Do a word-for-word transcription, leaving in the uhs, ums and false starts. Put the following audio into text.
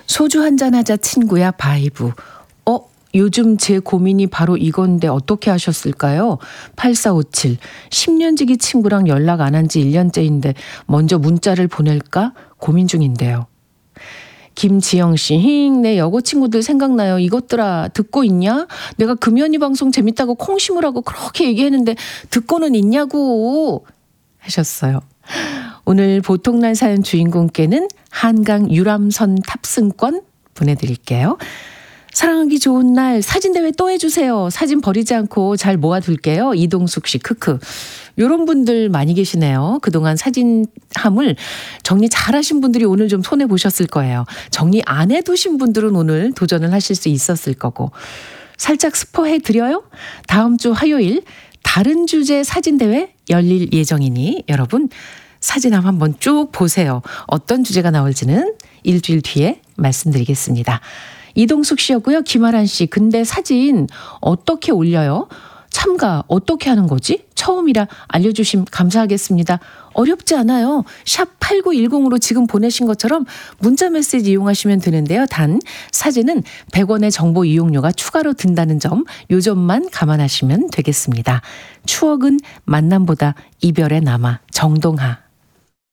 소주 한잔 하자 친구야 바이브. 어? 요즘 제 고민이 바로 이건데 어떻게 하셨을까요? 팔사오칠. 십 년지기 친구랑 연락 안 한 지 일 년째인데 먼저 문자를 보낼까? 고민 중인데요. 김지영 씨, 힝, 내 여고 친구들 생각나요. 이것들아, 듣고 있냐? 내가 금연이 방송 재밌다고 콩 심으라고 그렇게 얘기했는데 듣고는 있냐고 하셨어요. 오늘 보통날 사연 주인공께는 한강 유람선 탑승권 보내드릴게요. 사랑하기 좋은 날 사진대회 또 해주세요. 사진 버리지 않고 잘 모아둘게요. 이동숙 씨, 크크. 요런 분들 많이 계시네요. 그동안 사진함을 정리 잘하신 분들이 오늘 좀 손해보셨을 거예요. 정리 안 해두신 분들은 오늘 도전을 하실 수 있었을 거고. 살짝 스포해드려요. 다음 주 화요일 다른 주제 사진대회 열릴 예정이니 여러분 사진함 한번 쭉 보세요. 어떤 주제가 나올지는 일주일 뒤에 말씀드리겠습니다. 이동숙 씨였고요. 김아란 씨. 근데 사진 어떻게 올려요? 참가 어떻게 하는 거지? 처음이라 알려주심 감사하겠습니다. 어렵지 않아요. 샵 팔구일공으로 지금 보내신 것처럼 문자 메시지 이용하시면 되는데요. 단 사진은 백 원의 정보 이용료가 추가로 든다는 점, 요 점만 감안하시면 되겠습니다. 추억은 만남보다 이별에 남아. 정동하.